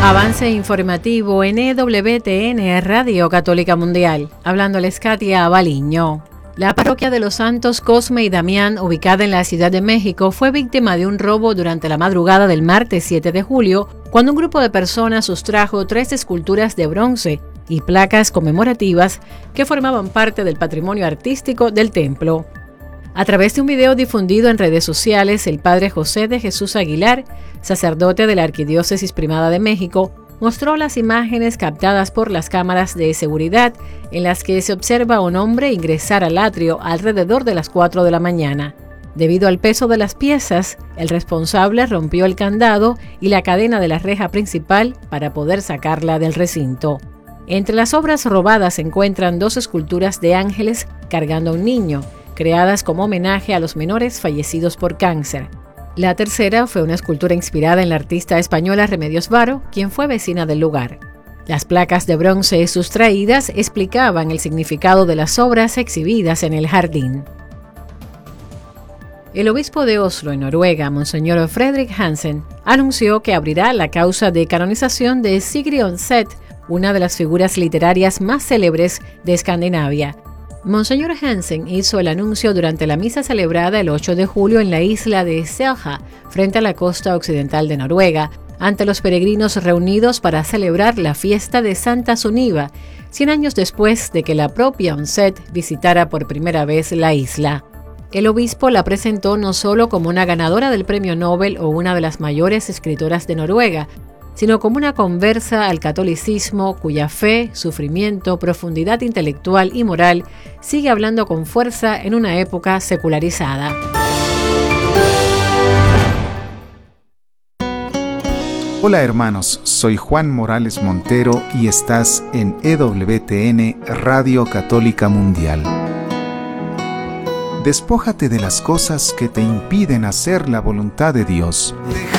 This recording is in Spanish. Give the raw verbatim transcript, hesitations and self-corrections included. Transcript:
Avance informativo en E W T N Radio Católica Mundial. Hablándoles Katia Abaliño. La parroquia de los Santos Cosme y Damián, ubicada en la Ciudad de México, fue víctima de un robo durante la madrugada del martes siete de julio, cuando un grupo de personas sustrajo tres esculturas de bronce y placas conmemorativas que formaban parte del patrimonio artístico del templo. A través de un video difundido en redes sociales, el padre José de Jesús Aguilar, sacerdote de la Arquidiócesis Primada de México, mostró las imágenes captadas por las cámaras de seguridad en las que se observa a un hombre ingresar al atrio alrededor de las cuatro de la mañana. Debido al peso de las piezas, el responsable rompió el candado y la cadena de la reja principal para poder sacarla del recinto. Entre las obras robadas se encuentran dos esculturas de ángeles cargando a un niño, creadas como homenaje a los menores fallecidos por cáncer. La tercera fue una escultura inspirada en la artista española Remedios Varo, quien fue vecina del lugar. Las placas de bronce sustraídas explicaban el significado de las obras exhibidas en el jardín. El obispo de Oslo, en Noruega, Monseñor Fredrik Hansen, anunció que abrirá la causa de canonización de Sigrid Undset, una de las figuras literarias más célebres de Escandinavia. Monseñor Hansen hizo el anuncio durante la misa celebrada el ocho de julio en la isla de Selja, frente a la costa occidental de Noruega, ante los peregrinos reunidos para celebrar la fiesta de Santa Sunniva, cien años después de que la propia Undset visitara por primera vez la isla. El obispo la presentó no solo como una ganadora del premio Nobel o una de las mayores escritoras de Noruega, sino como una conversa al catolicismo cuya fe, sufrimiento, profundidad intelectual y moral sigue hablando con fuerza en una época secularizada. Hola hermanos, soy Juan Morales Montero y estás en E W T N Radio Católica Mundial. Despójate de las cosas que te impiden hacer la voluntad de Dios. Deja